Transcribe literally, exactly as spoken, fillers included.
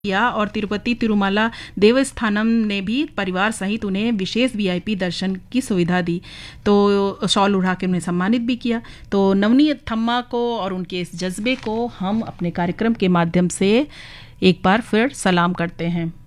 किया और तिरुपति तिरुमला देवस्थानम ने भी परिवार सहित उन्हें विशेष वीआईपी दर्शन की सुविधा दी। तो शॉल उड़ा के उन्हें सम्मानित भी किया। तो नवनीत थम्मा को और उनके इस जज्बे को हम अपने कार्यक्रम के माध्यम से एक बार फिर सलाम करते हैं।